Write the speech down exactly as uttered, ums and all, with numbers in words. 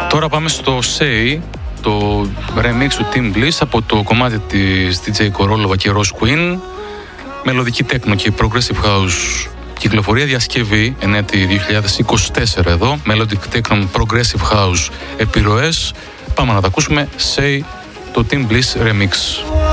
Τώρα πάμε στο Say, το remix του Tim Bliss από το κομμάτι της ντι τζέι Κορόλοβα και Rose Queen. Μελωδική τέκνο και progressive house κυκλοφορία, διασκευή ενέτη δύο χιλιάδες είκοσι τέσσερα εδώ. Melodic techno, progressive house επιρροές. Πάμε να τα ακούσουμε. Say, το Tim Bliss remix.